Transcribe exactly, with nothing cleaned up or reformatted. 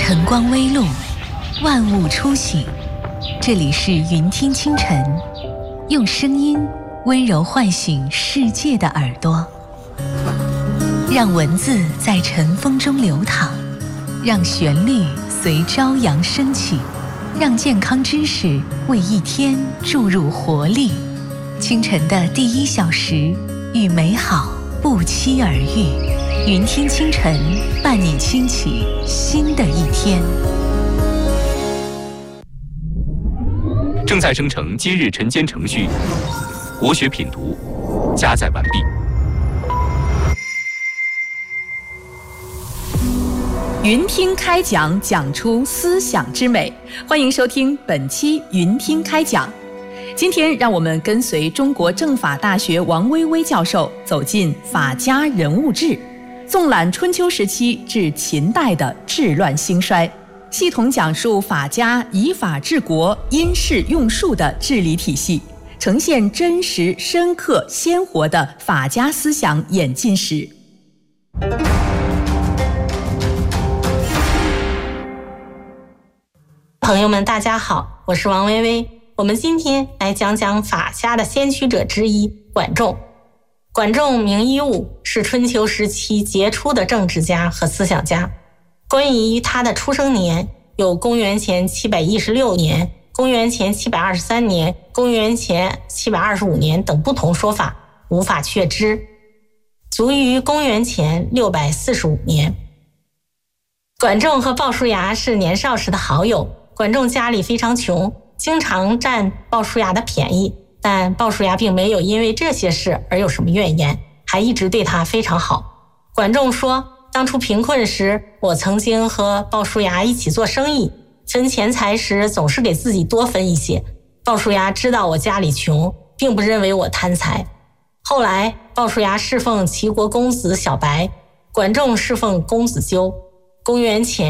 晨光微露，万物初醒。这里是云听清晨，用声音温柔唤醒世界的耳朵，让文字在晨风中流淌，让旋律随朝阳升起，让健康知识为一天注入活力。清晨的第一小时，与美好不期而遇。云听清晨，伴你轻启新的一天。 正在生成今日晨间程序，国学品读加载完毕。 云听开讲，讲出思想之美。欢迎收听本期云听开讲。今天让我们跟随中国政法大学王薇薇教授走进法家人物志，纵览春秋时期至秦代的治乱兴衰，系统讲述法家以法治国、因势用术的治理体系，呈现真实、深刻、鲜活的法家思想演进史。 朋友们大家好，我是王薇薇。我们今天来讲讲法家的先驱者之一管仲。管仲名夷吾，是春秋时期杰出的政治家和思想家。关于他的出生年，有公元前七百一十六年、公元前七百二十三年、公元前七百二十五年等不同说法，无法确知。卒于公元前六百四十五年。管仲和鲍叔牙是年少时的好友，管仲家里非常穷，经常占鲍叔牙的便宜，但鲍叔牙并没有因为这些事而有什么怨言，还一直对他非常好。管仲说，当初贫困时，我曾经和鲍叔牙一起做生意，分钱财时总是给自己多分一些。鲍叔牙知道我家里穷，并不认为我贪财。后来鲍叔牙侍奉齐国公子小白，管仲侍奉公子纠。公元前